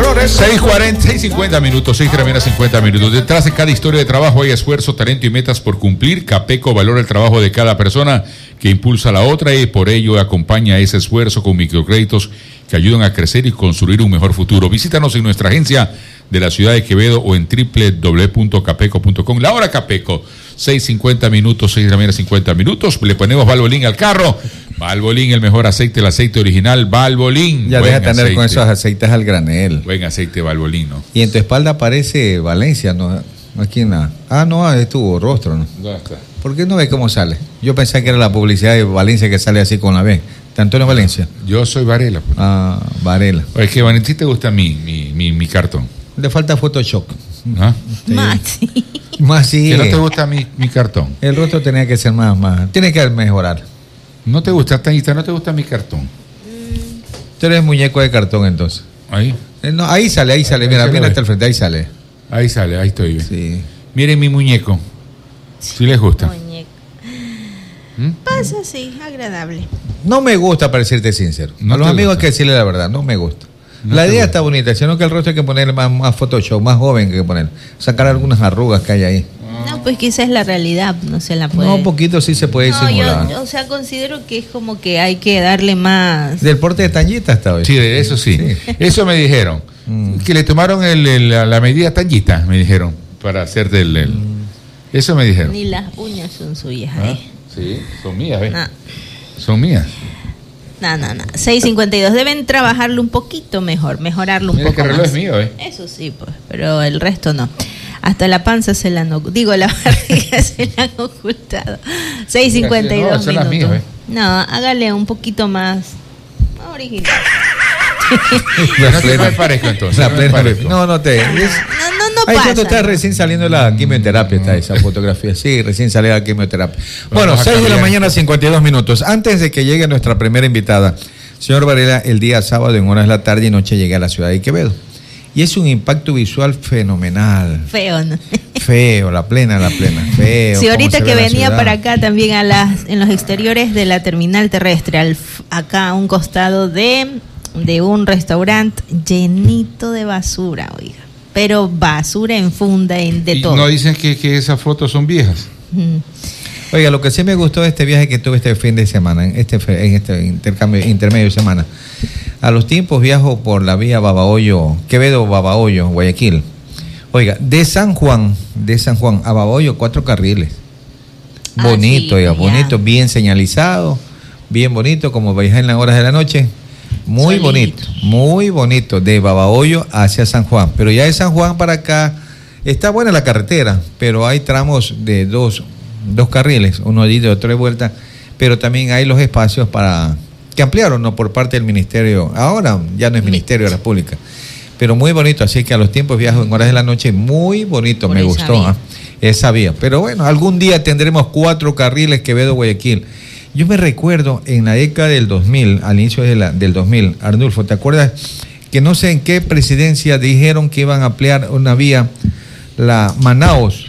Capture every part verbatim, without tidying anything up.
errores. seis cuarenta, seis cincuenta minutos, seis de cincuenta minutos. Detrás de cada historia de trabajo hay esfuerzo, talento y metas por cumplir. Capeco valora el trabajo de cada persona que impulsa a la otra y por ello acompaña ese esfuerzo con microcréditos que ayudan a crecer y construir un mejor futuro. Visítanos en nuestra agencia de la ciudad de Quevedo o en doble u doble u doble u punto capeco punto com. La hora Capeco, seis cincuenta minutos, seis de cincuenta minutos. Le ponemos Valvoline al carro. Valvoline, el mejor aceite, el aceite original, Valvoline. Ya deja de tener con esos aceites al granel. Buen aceite Valvoline, ¿no? Y en tu espalda aparece Valencia, ¿no? Aquí en la... Ah, no, es tu rostro, ¿no? ¿Dónde está? ¿Por qué no ves cómo sale? Yo pensé que era la publicidad de Valencia que sale así con la B. ¿De Antonio Valencia? Yo soy Varela. Pues. Ah, Varela. Es que, Valentín, ¿sí te gusta mi, mi, mi, mi cartón? Le falta Photoshop. ¿Ah? Sí. Más sí. Más sí. ¿Que no te gusta mi, mi cartón? El rostro tenía que ser más, más. Tiene que mejorar. ¿No te gusta, Tañita? ¿No te gusta mi cartón? Tú eres muñeco de cartón, entonces. Ahí. Eh, no, ahí sale, ahí sale. Ahí Mira, se mira ve. hasta el frente, ahí sale. Ahí sale, ahí estoy. Sí. Miren mi muñeco. ¿Sí les gusta? Muñeco. ¿Mm? Pasa, sí, agradable. No me gusta, para decirte sincero. No A los te amigos hay gusta. que decirle la verdad, no me gusta. No la te idea gusta. está bonita, sino que el rostro hay que ponerle más, más Photoshop, más joven que poner. Sacar algunas arrugas que hay ahí. No, pues que esa es la realidad, no se la puede. No, un poquito sí se puede No, simular. yo, o sea, considero que es como que hay que darle más. Del porte de Tañita hasta hoy. Sí, de eso sí. Sí. Eso me dijeron. Mm. Que le tomaron el, el- la, la medida Tañita, me dijeron, para hacer del... el- Eso me dijeron. Ni las uñas son suyas. Ah, ¿eh? sí, son mías, ¿ves? No, Son mías. no, no, no. seis cincuenta y dos. Deben trabajarlo un poquito mejor, mejorarlo un Mira poco que el reloj más. es mío, ¿eh? Eso sí, pues, pero el resto no. Hasta la panza se la han ocultado. Digo, la barriga se la han ocultado. seis cincuenta y dos No, son las minutos. mías, ¿eh? No, hágale un poquito más, más original. No te me parezco entonces. La no me plena- parezco. no, no te. es- No, no, no Ahí pasa. cuando estás recién saliendo de la quimioterapia, está esa fotografía. Sí, recién sale de la quimioterapia. Bueno, Vamos a seis de la cambiar. mañana, cincuenta y dos minutos. Antes de que llegue nuestra primera invitada, señor Varela, el día sábado en horas de la tarde y noche llegué a la ciudad de Quevedo. Y es un impacto visual fenomenal. Feo, ¿no? Feo, la plena, la plena. Feo. Sí, cómo ahorita se que ve la venía ciudad. para acá también a las en los exteriores de la terminal terrestre, al, f- acá a un costado de, de un restaurante llenito de basura, oiga. Pero basura en funda, en de ¿Y todo. no dicen que, que esas fotos son viejas? Mm. Oiga, lo que sí me gustó de este viaje que tuve este fin de semana, en este, fe- en este intercambio, intermedio de semana, a los tiempos viajo por la vía Babahoyo, Quevedo, Babahoyo, Guayaquil. Oiga, de San Juan, de San Juan a Babahoyo, cuatro carriles. Ah, Bonito, sí, oiga, ya. bonito, bien señalizado, bien bonito, como viajar en las horas de la noche. Muy Solito. bonito, muy bonito, de Babahoyo hacia San Juan. Pero ya de San Juan para acá, está buena la carretera, pero hay tramos de dos, dos carriles, uno de ida y otro de vuelta, pero también hay los espacios para que ampliaron, ¿no? Por parte del ministerio, ahora ya no es Ministerio de la República, pero muy bonito, así que a los tiempos viajo en horas de la noche, muy bonito, Por me esa gustó vía. ¿ah? Esa vía, pero bueno, algún día tendremos cuatro carriles Quevedo, Guayaquil. Yo me recuerdo en la década del dos mil, al inicio de la, del dos mil, Arnulfo, ¿te acuerdas? Que no sé en qué presidencia dijeron que iban a ampliar una vía, la Manaos,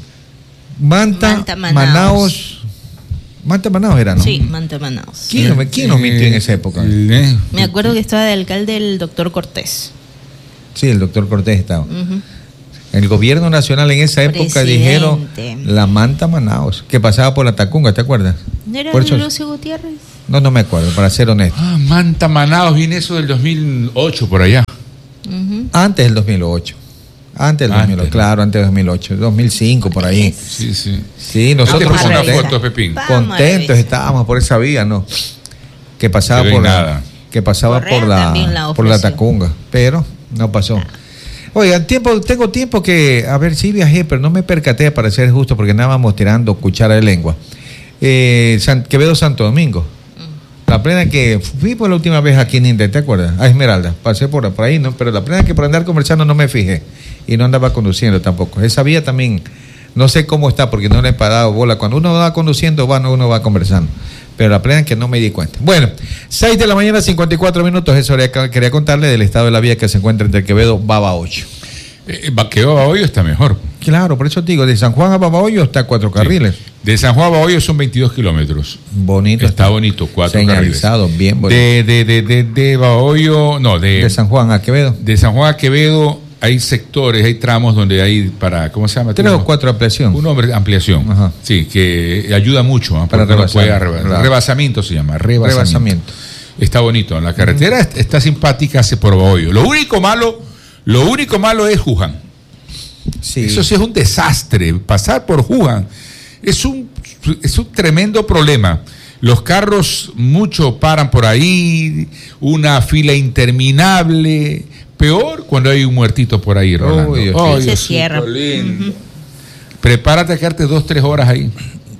Manta, Manta, Manaos. Manaos. Manta, Manaos era, ¿no? Sí, Manta Manaus. ¿Quién, nos- quién nos mintió en esa época? Eh, Me acuerdo que estaba de alcalde el doctor Cortés. Sí, el doctor Cortés estaba. Ujú. El gobierno nacional en esa época Presidente. dijeron la Manta Manaos, que pasaba por la Tacunga, ¿te acuerdas? ¿No era Por eso- Lucio Gutiérrez? No, no me acuerdo, para ser honesto. Ah, Manta Manaos, viene eso del dos mil ocho por allá. Ujú. Antes del dos mil ocho. Antes del dos mil ocho, Antes. claro, antes del dos mil ocho, dos mil cinco por ahí. Sí, sí. Sí, Yo te nosotros puse una contentos, foto, Pepín. Vamos a contentos revisar. estábamos por esa vía, ¿no? Que pasaba Pero por en la, nada. que pasaba Correa por la, también la por la ofreció. Tacunga, pero no pasó. Oigan, tiempo, tengo tiempo que, a ver, sí viajé, pero no me percaté, para ser justo, porque andábamos tirando cuchara de lengua. Eh, San- Quevedo, Santo Domingo. La plena que fui por la última vez aquí en Inter, ¿te acuerdas? A Esmeralda, pasé por, por ahí, ¿no? Pero la plena que por andar conversando no me fijé y no andaba conduciendo tampoco. Esa vía también, no sé cómo está porque no le he parado bola. Cuando uno va conduciendo, va, no, uno va conversando. Pero la plena que no me di cuenta. Bueno, seis de la mañana, cincuenta y cuatro minutos. Eso era- quería contarle del estado de la vía que se encuentra entre Quevedo y Babahoyo. Eh, Quevedo Babahoyo está mejor. Claro, por eso te digo, de San Juan a Babahoyo está cuatro carriles. De San Juan a Bahoyo son veintidós kilómetros. Bonito. Está bonito, cuatro señalizado, carriles. bien bonito. De, de, de, de, de Bahoyo, no, de, de San Juan a Quevedo. De San Juan a Quevedo hay sectores, hay tramos donde hay para, ¿cómo se llama? Tres o cuatro ampliación. Un nombre, ampliación. Ajá. Sí, que ayuda mucho. ¿eh? Para rebasar, no puede, claro. Rebasamiento se llama, rebasamiento. rebasamiento. Está bonito. La carretera uh-huh. está, está simpática hacia por Bahoyo. Lo único malo, lo único malo es Juján. Sí. Eso sí es un desastre. Pasar por Juján es un, es un tremendo problema. Los carros mucho paran por ahí, una fila interminable. Peor cuando hay un muertito por ahí, Rolando. Oh, oh, se cierra. Lindo. Uh-huh. Prepárate a quedarte dos, tres horas ahí.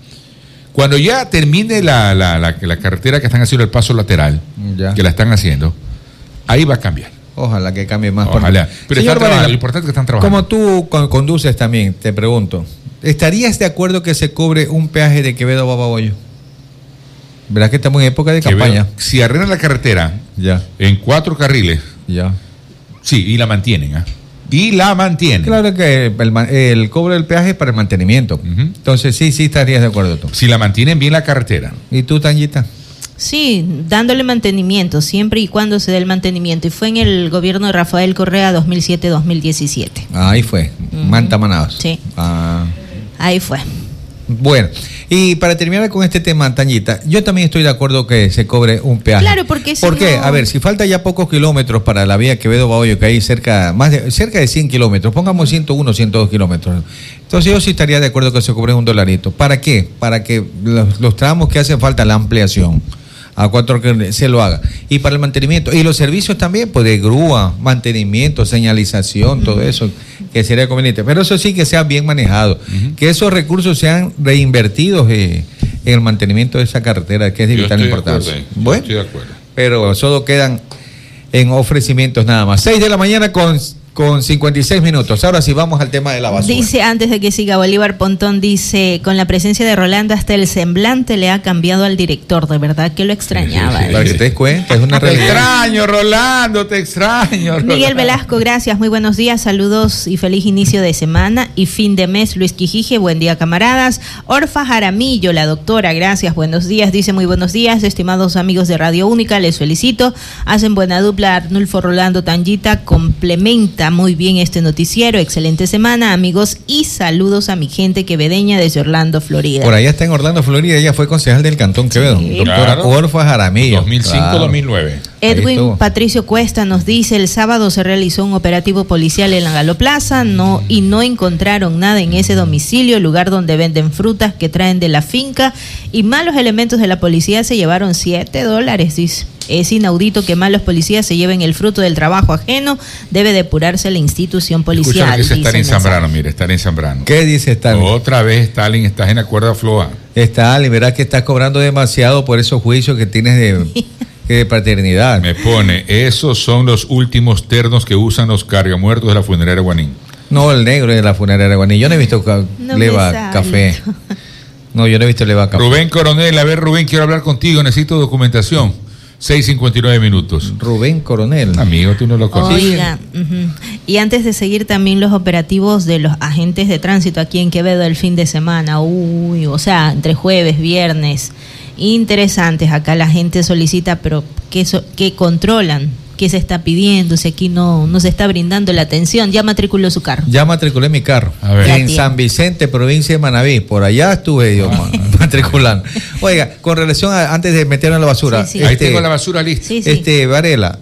Cuando ya termine la, la, la, la carretera que están haciendo el paso lateral, ya. que la están haciendo, ahí va a cambiar. Ojalá que cambie más. Ojalá. Pero están trabajando, lo importante es que están trabajando. Como tú conduces también, te pregunto, ¿estarías de acuerdo que se cobre un peaje de Quevedo a Bahoyo? ¿Verdad que estamos en época de Quevedo, campaña? Si arreglan la carretera ya. en cuatro carriles, ya. sí, y la mantienen, ¿ah? ¿eh? Y la mantienen. Claro que el, el cobro del peaje es para el mantenimiento. Uh-huh. Entonces sí, sí estarías de acuerdo tú. Si la mantienen bien la carretera. ¿Y tú, Tanyita? Sí, dándole mantenimiento, siempre y cuando se dé el mantenimiento. Y fue en el gobierno de Rafael Correa dos mil siete a dos mil diecisiete. Ahí fue, uh-huh. Manta Manaos. Sí. Ah. Ahí fue. Bueno, y para terminar con este tema, Tañita, yo también estoy de acuerdo que se cobre un peaje. Claro, porque si ¿Por qué? no... A ver, si falta ya pocos kilómetros para la vía Quevedo-Bahoyo, que hay cerca, más de, cerca de cien kilómetros, pongamos ciento uno, ciento dos kilómetros. Entonces yo sí estaría de acuerdo que se cobre un dolarito. ¿Para qué? Para que los, los tramos que hacen falta, la ampliación, a cuatro que se lo haga. Y para el mantenimiento. Y los servicios también, pues de grúa, mantenimiento, señalización, uh-huh. todo eso, que sería conveniente. Pero eso sí que sea bien manejado. Uh-huh. Que esos recursos sean reinvertidos eh, en el mantenimiento de esa carretera, que es de vital importancia. Bueno, estoy de acuerdo. Pero solo quedan en ofrecimientos nada más. seis de la mañana con... Con cincuenta y seis minutos. Ahora sí vamos al tema de la basura. Dice, antes de que siga Bolívar Pontón, dice, con la presencia de Rolando hasta el semblante le ha cambiado al director, de verdad que lo extrañaba. Sí, sí, sí. Para que te des cuenta, es una realidad. Te extraño, Rolando, te extraño. Rolando. Miguel Velasco, gracias, muy buenos días, saludos y feliz inicio de semana y fin de mes. Luis Quijije, buen día camaradas. Orfa Jaramillo, la doctora, gracias, buenos días, dice muy buenos días, estimados amigos de Radio Única, les felicito, hacen buena dupla, Arnulfo, Rolando, Tanyita, complementa muy bien este noticiero, excelente semana amigos y saludos a mi gente quevedeña desde Orlando, Florida. Por allá está en Orlando, Florida, ella fue concejal del Cantón Quevedo, sí. doctora claro. Orfa Jaramillo. dos mil cinco a dos mil nueve. Edwin Patricio Cuesta nos dice, el sábado se realizó un operativo policial en la Galoplaza no, y no encontraron nada en ese domicilio, lugar donde venden frutas que traen de la finca y malos elementos de la policía se llevaron siete dólares, dice. Es inaudito que malos policías se lleven el fruto del trabajo ajeno, debe depurarse la institución policial. Escucha lo que dice Stalin Zambrano, mire, Stalin Zambrano. ¿Qué dice Stalin? Otra vez Stalin, estás en la cuerda floja. Stalin, verás que estás cobrando demasiado por esos juicios que tienes de... de paternidad. Me pone, esos son los últimos ternos que usan los cargamuertos de la funeraria Guanín. No, el negro de la funeraria Guanín. Yo no he visto ca- no leva café. No, yo no he visto leva café. Rubén Coronel, a ver Rubén, quiero hablar contigo, necesito documentación. seis cincuenta y nueve minutos. Rubén Coronel. Amigo, tú no lo conoces. Oiga, uh-huh. Y antes de seguir también los operativos de los agentes de tránsito aquí en Quevedo el fin de semana. Uy, o sea, entre jueves, viernes. Interesantes, acá la gente solicita, pero que, so, que controlan, qué se está pidiendo, si aquí no, no se está brindando la atención. Ya matriculó su carro. Ya matriculé mi carro. A ver. En San Vicente, provincia de Manaví. Por allá estuve yo ah. matriculando. Oiga, con relación a, antes de meterlo en la basura. Sí, sí. Este, Ahí este, tengo la basura lista. Sí, sí. Este, Varela,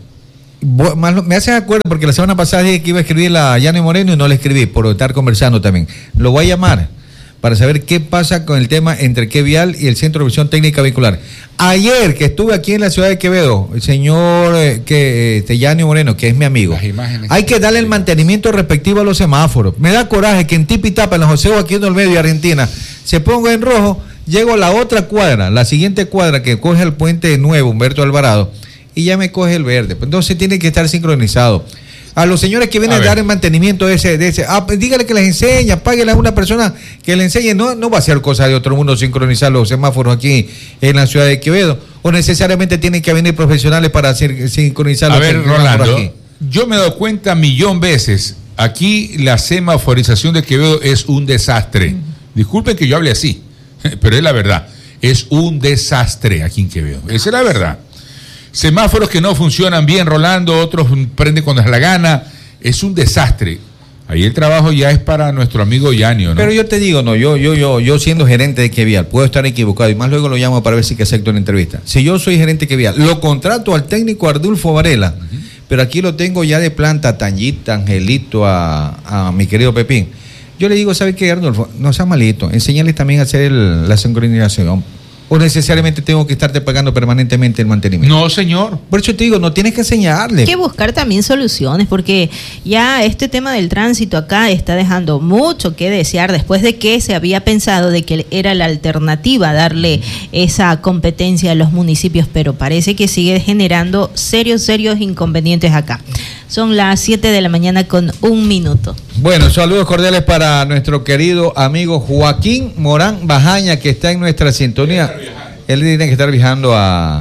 me haces acuerdo porque la semana pasada dije que iba a escribir a Yanni Moreno y no le escribí por estar conversando también. Lo voy a llamar para saber qué pasa con el tema entre Quevial y el Centro de Revisión Técnica Vehicular. Ayer que estuve aquí en la ciudad de Quevedo, el señor eh, que este, Yanni Moreno, que es mi amigo, hay que darle el mantenimiento respectivo a los semáforos. Me da coraje que en Tipitapa, en la José Joaquín del Medio, Argentina, se ponga en rojo, llego a la otra cuadra, la siguiente cuadra que coge el puente nuevo, Humberto Alvarado, y ya me coge el verde. Entonces tiene que estar sincronizado. A los señores que vienen a, a dar el mantenimiento de ese, de ese ah, pues dígale que les enseña, páguele a una persona que le enseñe, no, no va a ser cosa de otro mundo sincronizar los semáforos aquí en la ciudad de Quevedo, o necesariamente tienen que venir profesionales para hacer, sincronizar los semáforos. A ver, Rolando, aquí. Yo me he dado cuenta millón veces, aquí la semaforización de Quevedo es un desastre. Uh-huh. Disculpen que yo hable así, pero es la verdad. Es un desastre aquí en Quevedo. Esa es la verdad. Semáforos que no funcionan bien, Rolando, otros prenden cuando es la gana. Es un desastre. Ahí el trabajo ya es para nuestro amigo Yanio, ¿no? Pero yo te digo, no, yo, yo, yo, yo siendo gerente de Quevial, puedo estar equivocado y más luego lo llamo para ver si que acepto una entrevista. Si yo soy gerente de Quevial, lo contrato al técnico Ardulfo Varela, uh-huh. pero aquí lo tengo ya de planta a Tañita, Angelito, a, a mi querido Pepín. Yo le digo, ¿sabe qué, Ardulfo? No sea malito, enséñales también a hacer el, la sincronización. ¿O necesariamente tengo que estarte pagando permanentemente el mantenimiento? No, señor. Por eso te digo, no tienes que enseñarle. Hay que buscar también soluciones, porque ya este tema del tránsito acá está dejando mucho que desear después de que se había pensado de que era la alternativa darle esa competencia a los municipios, pero parece que sigue generando serios, serios inconvenientes acá. Son las siete de la mañana con un minuto. Bueno, saludos cordiales para nuestro querido amigo Joaquín Morán Bajaña, que está en nuestra sintonía. Él tiene que estar viajando a,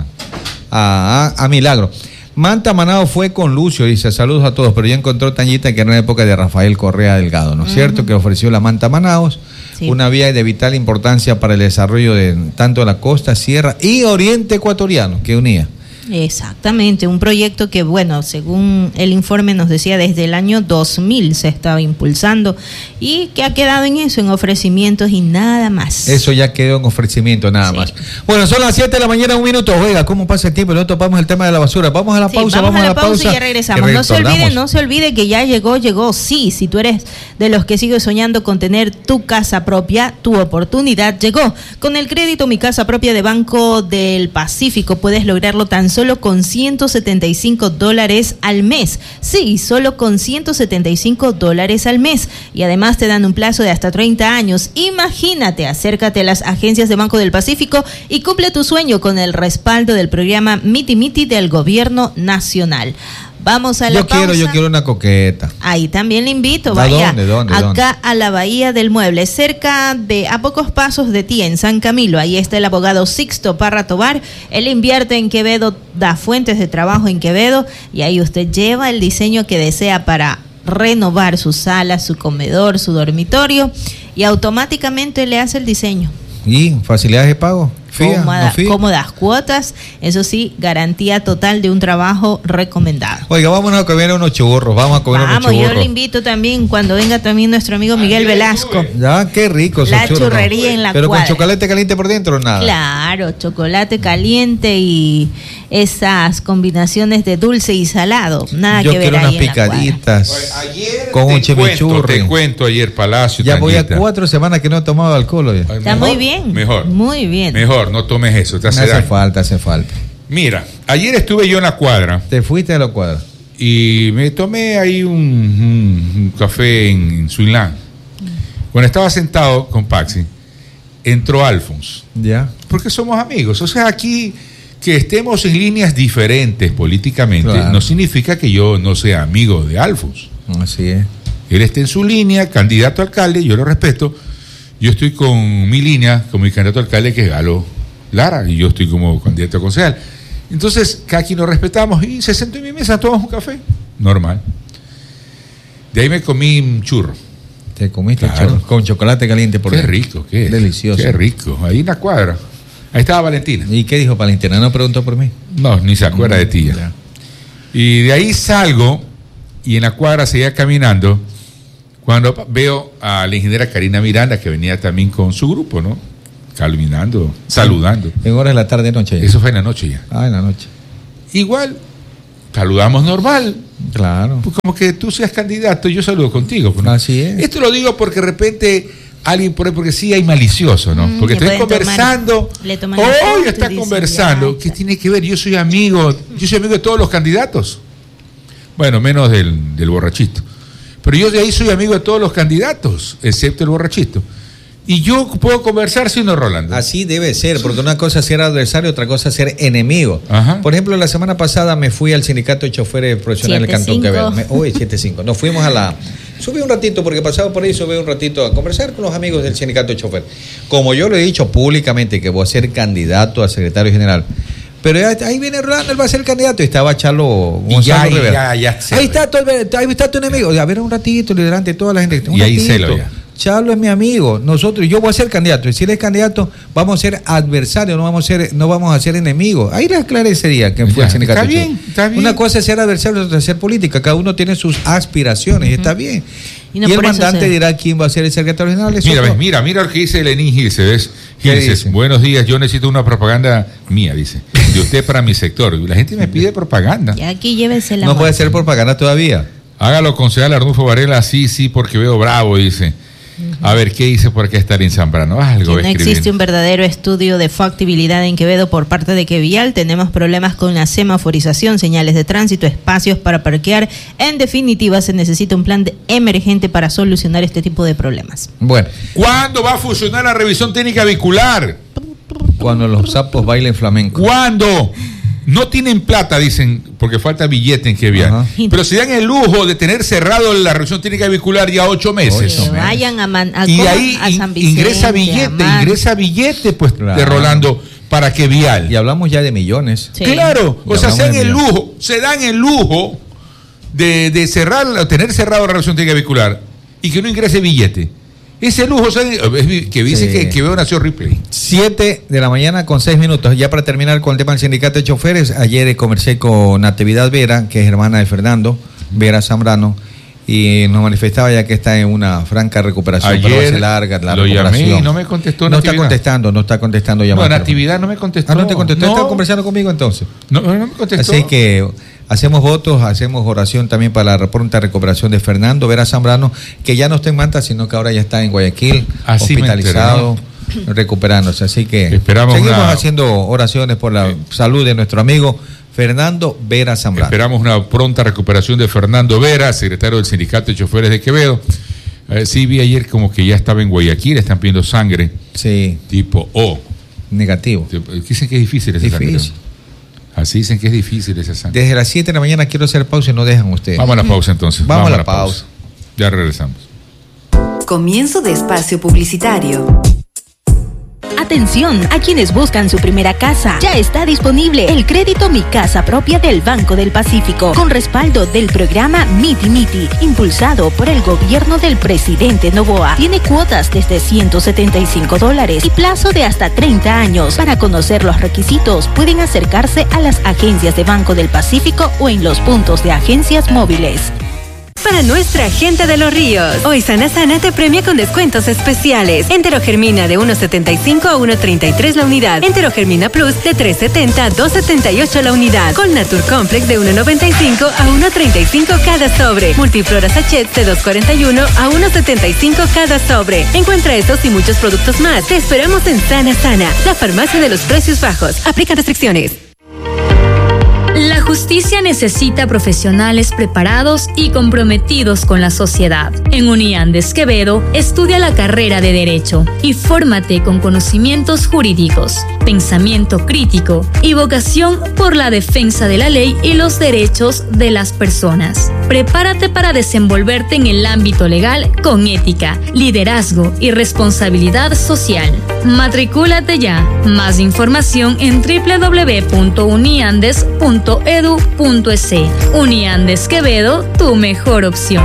a, a Milagro. Manta Manao fue con Lucio, dice, saludos a todos, pero ya encontró Tañita que era una época de Rafael Correa Delgado, ¿no es uh-huh. cierto? Que ofreció la Manta Manaos, sí. una vía de vital importancia para el desarrollo de tanto la costa, sierra y oriente ecuatoriano que unía. Exactamente, un proyecto que, bueno, según el informe nos decía, desde el año dos mil se estaba impulsando y que ha quedado en eso, en ofrecimientos y nada más. Eso ya quedó en ofrecimiento, nada sí. más. Bueno, son las siete de la mañana, un minuto. Oiga, ¿cómo pasa el tiempo? No topamos el tema de la basura. Vamos a la pausa, sí, vamos, vamos a la pausa. pausa y ya regresamos. No se olvide, no se olvide que ya llegó, llegó. Sí, si tú eres de los que sigue soñando con tener tu casa propia, tu oportunidad llegó. Con el crédito Mi Casa Propia de Banco del Pacífico puedes lograrlo tan solo con ciento setenta y cinco dólares al mes. Sí, solo con ciento setenta y cinco dólares al mes. Y además te dan un plazo de hasta treinta años. Imagínate, acércate a las agencias de Banco del Pacífico y cumple tu sueño con el respaldo del programa Miti Miti del Gobierno Nacional. Vamos a la Yo quiero, pausa. yo quiero una coqueta. Ahí también le invito, vaya. ¿Dónde, dónde, acá dónde? A la Bahía del Mueble, cerca de, a pocos pasos de ti, en San Camilo. Ahí está el abogado Sixto Parra Tobar. Él invierte en Quevedo, da fuentes de trabajo en Quevedo y ahí usted lleva el diseño que desea para renovar su sala, su comedor, su dormitorio y automáticamente le hace el diseño. ¿Y facilidades de pago? Fía, Cómoda, no cómodas cuotas, eso sí, garantía total de un trabajo recomendado. Oiga, vámonos a comer unos churros, vamos a comer vamos, unos churros. Yo le invito también cuando venga también nuestro amigo Miguel Aquí Velasco. Ya, qué rico. La churros, churrería ¿no? en la Pero cuadra. con chocolate caliente por dentro, nada. Claro, chocolate caliente y esas combinaciones de dulce y salado. Nada Yo que ver quiero ahí unas en la cuadra. picaditas Ayer con un te cuento, chimichurri. te cuento ayer Palacio. Ya voy a Tañita. cuatro semanas que no he tomado alcohol. Oye. Está Mejor, muy bien. Mejor. Muy bien. Mejor, no tomes eso, te hace, hace daño. falta, hace falta. Mira, ayer estuve yo en la cuadra Te fuiste de la cuadra. y me tomé ahí un, un, un café en, en Suinlán. Cuando estaba sentado con Paxi, entró Alfons. Ya. Porque somos amigos. O sea, aquí que estemos en líneas diferentes políticamente Claro. no significa que yo no sea amigo de Alfons. Así es. Él está en su línea, candidato a alcalde, yo lo respeto. Yo estoy con mi línea, con mi candidato a alcalde, que es Galo Lara, y yo estoy como candidato a concejal. Entonces, cada quien nos respetamos y se sentó en mi mesa, tomamos un café. Normal. De ahí me comí un churro. Te comiste Claro. churros con chocolate caliente por Qué dentro. rico, qué Delicioso. Qué rico. Ahí en la cuadra. Ahí estaba Valentina. ¿Y qué dijo Valentina? ¿No preguntó por mí? No, ni se acuerda de ti ya. Ya. Y de ahí salgo y en la cuadra seguía caminando cuando veo a la ingeniera Karina Miranda, que venía también con su grupo, ¿no? Caminando, saludando. En horas de la tarde noche. Eso fue en la noche ya. Ah, en la noche. Igual, saludamos normal. Claro. Pues como que tú seas candidato, yo saludo contigo. ¿No? Así es. Esto lo digo porque de repente alguien por ahí, porque sí hay malicioso, ¿no? Mm, porque le estoy pueden conversando. tomar- le toman la Hoy foto y está dicen, conversando. ya, ¿Qué ya. tiene que ver? Yo soy amigo, yo soy amigo de todos los candidatos. Bueno, menos del, del borrachito. Pero yo de ahí soy amigo de todos los candidatos, excepto el borrachito. Y yo puedo conversar siendo Rolando. Así debe ser, porque una cosa es ser adversario, otra cosa es ser enemigo. Ajá. Por ejemplo, la semana pasada me fui al sindicato de choferes profesionales del Cantón siete cinco. Quevedo. Me- Hoy siete cinco. Nos fuimos a la... Subí un ratito, porque pasaba por ahí, subí un ratito a conversar con los amigos del sindicato de choferes. Como yo lo he dicho públicamente, que voy a ser candidato a secretario general. Pero ya- ahí viene Rolando, él va a ser candidato. Y estaba Chalo Y Gonzalo ya, y Rivera. ya, ya se ahí, ve. está tu, ahí está tu enemigo. A ver, un ratito, delante de toda la gente. Un Y ahí ratito. celo ya. Charlo es mi amigo. Nosotros, yo voy a ser candidato. Y si él es candidato, vamos a ser adversarios, no vamos a ser, no vamos a ser enemigos. Ahí le esclarecería que fue ya, el sindicato. Está bien, está bien. Una cosa es ser adversario, otra es ser política. Cada uno tiene sus aspiraciones, uh-huh. y está bien. Y, no y el mandante se... dirá quién va a ser el secretario general. Mira, ves, mira, mira lo que dice Lenín Gilse, ¿ves? Gilse, buenos días, yo necesito una propaganda mía, dice, de usted para mi sector. La gente me pide propaganda. Y aquí llévese la No mano. puede ser propaganda todavía. Hágalo, concejal Arnulfo Varela, sí, sí, porque veo bravo, dice. A ver, ¿qué dice por qué estar en Zambrano? Algo que no existe un verdadero estudio de factibilidad en Quevedo por parte de Quevial. Tenemos problemas con la semaforización, señales de tránsito, espacios para parquear. En definitiva, se necesita un plan de emergente para solucionar este tipo de problemas. Bueno, ¿cuándo va a funcionar la revisión técnica vehicular? Cuando los sapos bailen flamenco. ¿Cuándo? No tienen plata, dicen, porque falta billete en Quevial. Ajá. Pero se dan el lujo de tener cerrado la revisión técnica vehicular ya ocho meses. Que vayan a, man, a, y ahí a San Vicente, ingresa billete, ingresa billete, pues, claro. de Rolando para Quevial. Y hablamos ya de millones. Sí. Claro, y o sea, se dan el lujo, se dan el lujo de, de cerrar, tener cerrado la revisión técnica vehicular y que no ingrese billete. Ese lujo, ¿sabes? Que dice sí. que, que veo nació Ripley. Siete de la mañana con seis minutos. Ya para terminar con el tema del sindicato de choferes, ayer conversé con Natividad Vera, que es hermana de Fernando Vera Zambrano, y nos manifestaba ya que está en una franca recuperación. Ayer pero va a ser larga la lo recuperación. Llamé y no me contestó. No Natividad. está contestando, no está contestando llamadas. No, Natividad no me contestó. Ah, no te contestó. No. ¿Está conversando conmigo entonces? No, no me contestó. Así que hacemos votos, hacemos oración también para la pronta recuperación de Fernando Vera Zambrano, que ya no está en Manta, sino que ahora ya está en Guayaquil, así hospitalizado, recuperándose. Así que Esperamos seguimos una... haciendo oraciones por la sí. salud de nuestro amigo Fernando Vera Zambrano. Esperamos una pronta recuperación de Fernando Vera, secretario del Sindicato de Choferes de Quevedo. Eh, sí, vi ayer como que ya estaba en Guayaquil, están pidiendo sangre. Sí. Tipo O. Negativo. Dicen que es difícil esa difícil. sangre. Así dicen que es difícil esa sangre. Desde las siete de la mañana quiero hacer pausa y no dejan ustedes. Vamos a la pausa entonces. Vamos, Vamos a la pausa. pausa. Ya regresamos. Comienzo de espacio publicitario. Atención a quienes buscan su primera casa. Ya está disponible el crédito Mi Casa Propia del Banco del Pacífico, con respaldo del programa Miti Miti, impulsado por el gobierno del presidente Noboa. Tiene cuotas desde ciento setenta y cinco dólares y plazo de hasta treinta años. Para conocer los requisitos, pueden acercarse a las agencias de Banco del Pacífico o en los puntos de agencias móviles. Para nuestra gente de Los Ríos, hoy Sana Sana te premia con descuentos especiales. Enterogermina de uno setenta y cinco a uno treinta y tres la unidad. Enterogermina Plus de tres setenta a dos setenta y ocho la unidad. Colnatur Complex de uno noventa y cinco a uno treinta y cinco cada sobre. Multiflora Sachet de dos cuarenta y uno a uno setenta y cinco cada sobre. Encuentra estos y muchos productos más. Te esperamos en Sana Sana, la farmacia de los precios bajos. Aplica restricciones. La justicia necesita profesionales preparados y comprometidos con la sociedad. En Uniandes Quevedo, estudia la carrera de Derecho y fórmate con conocimientos jurídicos, pensamiento crítico y vocación por la defensa de la ley y los derechos de las personas. Prepárate para desenvolverte en el ámbito legal con ética, liderazgo y responsabilidad social. Matricúlate ya. Más información en doble u doble u doble u punto uniandes punto edu punto es. Uniandes Quevedo, tu mejor opción.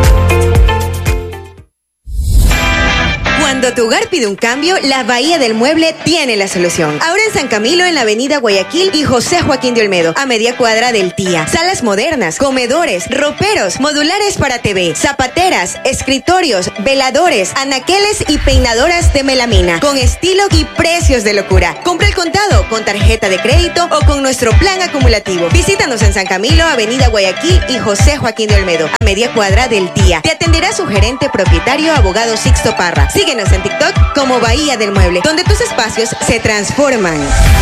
Cuando tu hogar pide un cambio, la Bahía del Mueble tiene la solución. Ahora en San Camilo, en la avenida Guayaquil y José Joaquín de Olmedo, a media cuadra del Tía. Salas modernas, comedores, roperos, modulares para T V, zapateras, escritorios, veladores, anaqueles y peinadoras de melamina, con estilo y precios de locura. Compra el contado, con tarjeta de crédito o con nuestro plan acumulativo. Visítanos en San Camilo, avenida Guayaquil y José Joaquín de Olmedo, a media cuadra del Tía. Te atenderá su gerente propietario, abogado Sixto Parra. Síguenos en TikTok como Bahía del Mueble, donde tus espacios se transforman.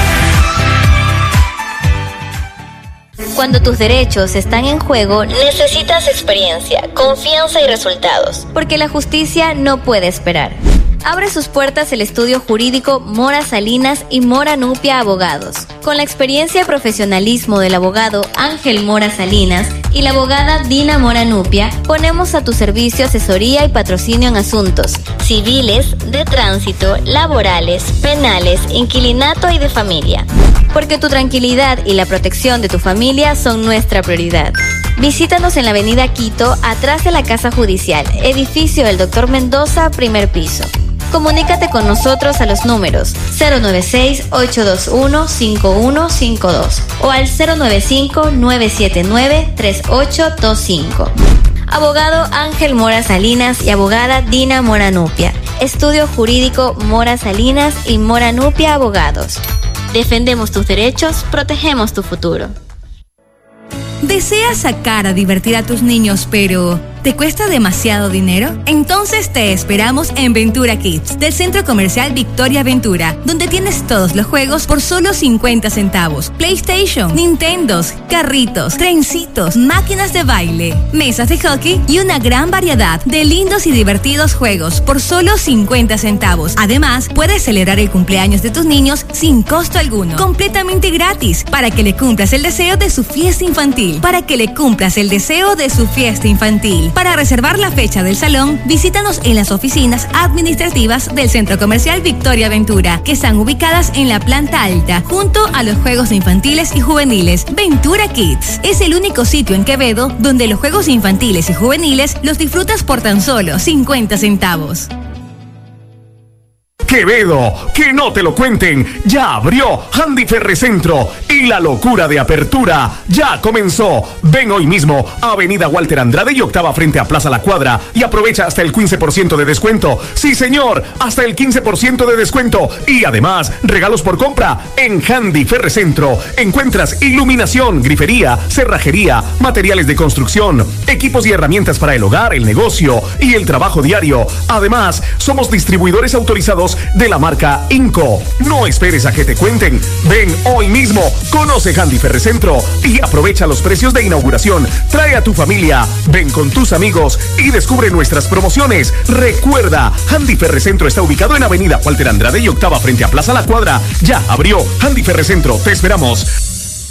Cuando tus derechos están en juego, necesitas experiencia, confianza y resultados, porque la justicia no puede esperar. Abre sus puertas el estudio jurídico Mora Salinas y Mora Nupia Abogados. Con la experiencia y profesionalismo del abogado Ángel Mora Salinas y la abogada Dina Mora Nupia, ponemos a tu servicio asesoría y patrocinio en asuntos civiles, de tránsito, laborales, penales, inquilinato y de familia. Porque tu tranquilidad y la protección de tu familia son nuestra prioridad. Visítanos en la avenida Quito, atrás de la Casa Judicial, edificio del doctor Mendoza, primer piso. Comunícate con nosotros a los números cero nueve seis, ocho dos uno, cinco uno cinco dos o al cero nueve cinco, nueve siete nueve, tres ocho dos cinco. Abogado Ángel Mora Salinas y abogada Dina Mora Nupia. Estudio Jurídico Mora Salinas y Mora Nupia Abogados. Defendemos tus derechos, protegemos tu futuro. ¿Deseas sacar a divertir a tus niños, pero te cuesta demasiado dinero? Entonces te esperamos en Ventura Kids, del Centro Comercial Victoria Ventura, donde tienes todos los juegos por solo cincuenta centavos. PlayStation, Nintendos, carritos, trencitos, máquinas de baile, mesas de hockey y una gran variedad de lindos y divertidos juegos por solo cincuenta centavos. Además, puedes celebrar el cumpleaños de tus niños sin costo alguno, completamente gratis, para que le cumplas el deseo de su fiesta infantil. Para que le cumplas el deseo de su fiesta infantil. Para reservar la fecha del salón, visítanos en las oficinas administrativas del Centro Comercial Victoria Ventura, que están ubicadas en la planta alta, junto a los juegos infantiles y juveniles. Ventura Kids es el único sitio en Quevedo donde los juegos infantiles y juveniles los disfrutas por tan solo cincuenta centavos. Quevedo, que no te lo cuenten, ya abrió Handy Ferrecentro y la locura de apertura ya comenzó. Ven hoy mismo a Avenida Walter Andrade y octava frente a Plaza La Cuadra y aprovecha hasta el quince por ciento de descuento. Sí, señor, hasta el quince por ciento de descuento y además regalos por compra. En Handy Ferrecentro encuentras iluminación, grifería, cerrajería, materiales de construcción, equipos y herramientas para el hogar, el negocio y el trabajo diario. Además, somos distribuidores autorizados de la marca Inco. No esperes a que te cuenten. Ven hoy mismo, conoce Handy Ferrecentro y aprovecha los precios de inauguración. Trae a tu familia, ven con tus amigos y descubre nuestras promociones. Recuerda, Handy Ferrecentro está ubicado en Avenida Walter Andrade y octava frente a Plaza La Cuadra. Ya abrió Handy Ferrecentro, te esperamos.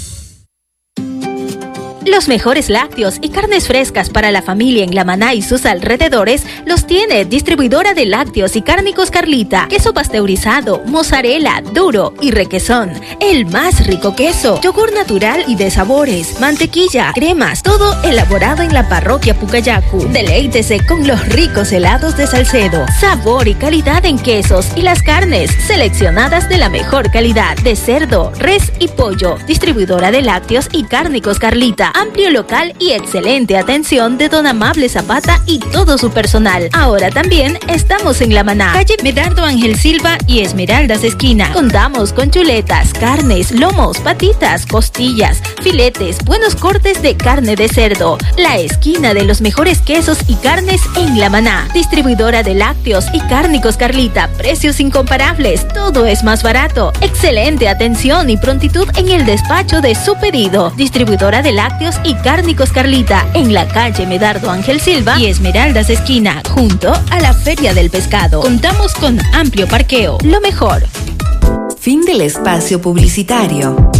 Los mejores lácteos y carnes frescas para la familia en La Maná y sus alrededores los tiene Distribuidora de Lácteos y Cárnicos Carlita. Queso pasteurizado, mozzarella, duro y requesón. El más rico queso. Yogur natural y de sabores. Mantequilla, cremas. Todo elaborado en la parroquia Pucayacu. Deleítese con los ricos helados de Salcedo. Sabor y calidad en quesos y las carnes seleccionadas de la mejor calidad. De cerdo, res y pollo. Distribuidora de Lácteos y Cárnicos Carlita. Amplio local y excelente atención de don Amable Zapata y todo su personal. Ahora también estamos en La Maná, calle Medardo Ángel Silva y Esmeraldas Esquina. Contamos con chuletas, carnes, lomos, patitas, costillas, filetes, buenos cortes de carne de cerdo. La esquina de los mejores quesos y carnes en La Maná. Distribuidora de Lácteos y Cárnicos Carlita. Precios incomparables. Todo es más barato. Excelente atención y prontitud en el despacho de su pedido. Distribuidora de Lácteos y Cárnicos Carlita, en la calle Medardo Ángel Silva y Esmeraldas Esquina, junto a la Feria del Pescado. Contamos con amplio parqueo. Lo mejor. Fin del espacio publicitario.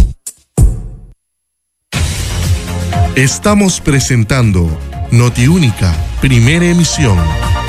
Estamos presentando Notiúnica, primera emisión.